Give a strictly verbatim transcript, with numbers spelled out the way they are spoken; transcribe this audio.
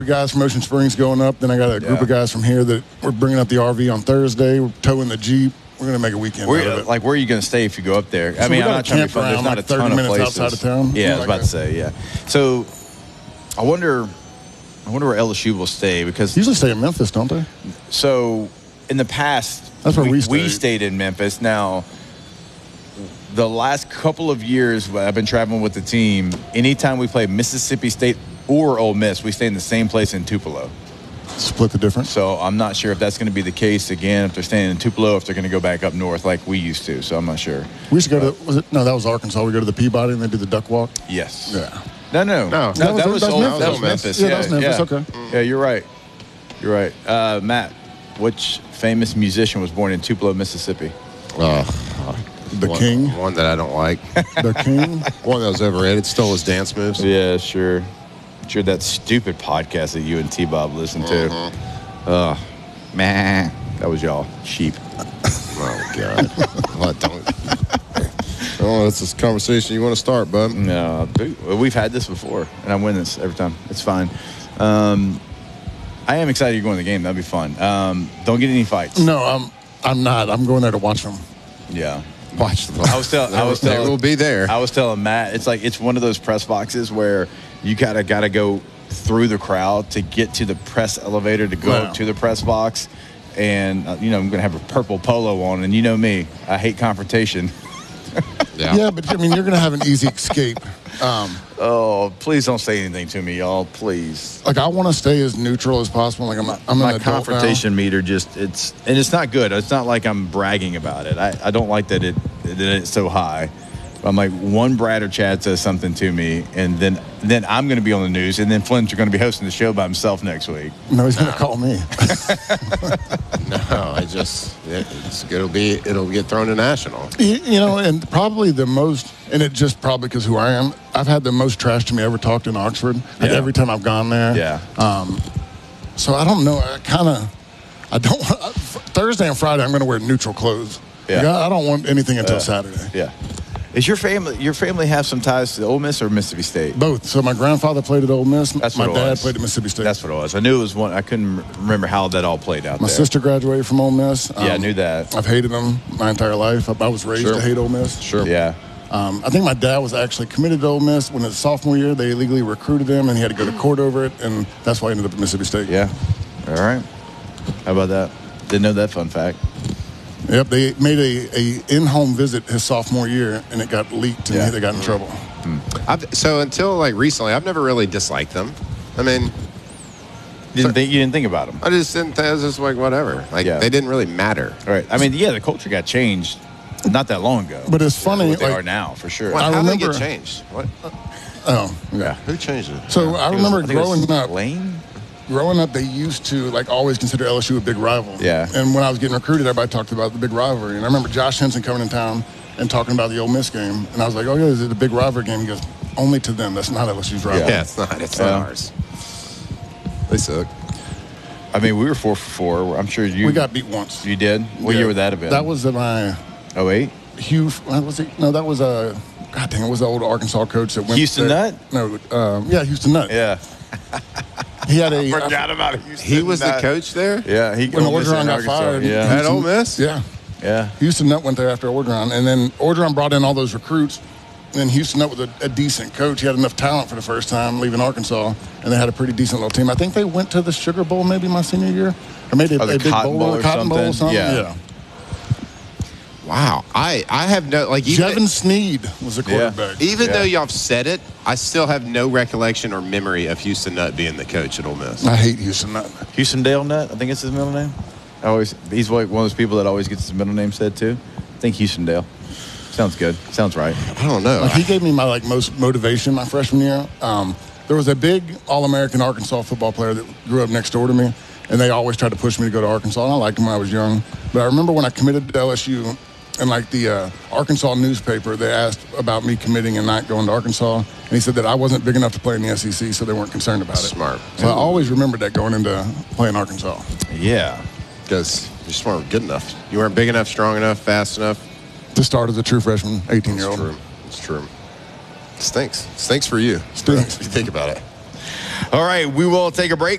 guys from Ocean Springs going up. Then I got a group Yeah. of guys from here that we're bringing up the R V on Thursday. We're towing the Jeep. We're going to make a weekend Where, out of it. Like, where are you going to stay if you go up there? So I mean, we got I'm a not trying to be funny. There's campground not like a thirty ton of minutes places. outside of town. Yeah, I was Like about a- to say, yeah. So, I wonder, I wonder where L S U will stay because Usually stay in Memphis, don't they? so in the past, That's where we we stayed. stayed in Memphis. Now, the last couple of years I've been traveling with the team, anytime we play Mississippi State or Ole Miss, we stay in the same place in Tupelo. Split the difference. So I'm not sure if that's going to be the case again, if they're staying in Tupelo, if they're going to go back up north like we used to. So I'm not sure. We used to go to, was it? No, that was Arkansas. We go to the Peabody and they do the duck walk. Yes. Yeah. No, no. No. that, that was, that was Ole- Memphis. that was Memphis. Yeah, that was Memphis. Okay. Yeah, you're right. You're right. Uh, Matt, which famous musician was born in Tupelo, Mississippi? Uh, The one, King. One that I don't like. The King. One that was overrated. Stole his dance moves. Yeah, sure. Sure, that stupid podcast that you and T-Bob listened to. Mm-hmm. Uh, man, that was y'all. Sheep. Oh, God. What, don't. Oh, that's this conversation you want to start, bud. No, we've had this before, and I win this every time. It's fine. Um, I am excited you're going to the game. That'll be fun. Um, don't get any fights. No, I'm, I'm not. I'm going there to watch them. Yeah. Watch the I was telling. I was They telling. will be there. I was telling Matt. It's like it's one of those press boxes where you gotta gotta go through the crowd to get to the press elevator to go Wow. to the press box, and uh, you know I'm gonna have a purple polo on, and you know me, I hate confrontation. Yeah. Yeah, but I mean, you're going to have an easy escape. Um, Oh, please don't say anything to me, y'all. Please. like I want to stay as neutral as possible. Like I'm, I'm My an adult confrontation meter just it's and it's not good. It's not like I'm bragging about it. I, I don't like that it that it's so high. I'm like one Brad or Chad says something to me, and then then I'm going to be on the news, and then Flynn's going to be hosting the show by himself next week. Now. No, he's going to call me. No, I just, it, it's, it'll be, it'll get thrown to national. you, you know, and probably the most, and it just probably because who I am. I've had the most trash to me ever talked in Oxford. Like Yeah. every time I've gone there. Yeah. Um, so I don't know. I kind of, I don't. Thursday and Friday, I'm going to wear neutral clothes. Yeah. Like, I, I don't want anything until Uh, Saturday. Yeah. Is your family your family have some ties to Ole Miss or Mississippi State? Both. So my grandfather played at Ole Miss. That's my what it dad was. played at Mississippi State. That's what it was. I knew it was one. I couldn't remember how that all played out my there. sister graduated from Ole Miss. Yeah, I Um, knew that. I've hated them my entire life. I, I was raised Sure. to hate Ole Miss. Sure. Yeah. Um, I think my dad was actually committed to Ole Miss when his sophomore year. They illegally recruited him, and he had to go to court over it, and that's why he ended up at Mississippi State. Yeah. All right. How about that? Didn't know that fun fact. Yep, they made a, a in-home visit his sophomore year, and it got leaked, and Yeah. they got in trouble. I've, so until like recently, I've never really disliked them. I mean, You didn't think you didn't think about them. I just didn't. I was just like whatever. Like Yeah. they didn't really matter. All right. I mean, yeah, the culture got changed not that long ago. But it's funny, What they like- are now, for sure. What, I how did they remember- get changed? What? Oh, yeah. Yeah. Who changed it? So I think it was- remember I think it was growing up. Lane? Growing up, they used to like always consider L S U a big rival. Yeah. And when I was getting recruited, everybody talked about the big rivalry. And I remember Josh Henson coming in town and talking about the Ole Miss game, and I was like, "Oh yeah, is it a big rivalry game?" He goes, "Only to them. That's not L S U's rivalry." Yeah, it's not. It's Yeah. not ours. They suck. I mean, we were four for four. I'm sure you. We got beat once. You did? What Yeah. year would that have been? That was my oh eight? Hugh. What was it? No, that was a. God dang, it was the old Arkansas coach that went. Houston there. Nutt? No, um, yeah, Houston Nutt. Yeah. He had a. Forgot about Houston. He was the Nutt. coach there. Yeah. He When Ole Miss Orgeron and got Arkansas. fired, Yeah. At Ole Miss. Yeah. Yeah. Houston Nutt went there after Orgeron, and then Orgeron brought in all those recruits. And Houston Nutt was a, a decent coach. He had enough talent for the first time leaving Arkansas, and they had a pretty decent little team. I think they went to the Sugar Bowl maybe my senior year, or maybe a, Oh, the a big Cotton bowl, Bowl a or Cotton Bowl or something? something. Yeah. Wow. I I have no like even Jevin Sneed was the Yeah. quarterback. even Yeah. though y'all have said it, I still have no recollection or memory of Houston Nutt being the coach at Ole Miss. I hate Houston Nutt. Houston Dale Nutt, I think it's his middle name. I always he's like one of those people that always gets his middle name said too. I think Houston Dale. Sounds good. Sounds right. I don't know. Like he gave me my like most motivation my freshman year. Um, there was a big All-American Arkansas football player that grew up next door to me, and they always tried to push me to go to Arkansas. And I liked him when I was young, but I remember when I committed to L S U, and like the uh, Arkansas newspaper, they asked about me committing and not going to Arkansas, and he said that I wasn't big enough to play in the S E C, so they weren't concerned about it. Smart. So I always remembered that going into playing Arkansas. Yeah. Because you just weren't good enough. You weren't big enough, strong enough, fast enough. To start as a true freshman, It's eighteen-year-old. true. It's true. It stinks. It stinks for you. Stinks. If you think about it. All right, we will take a break.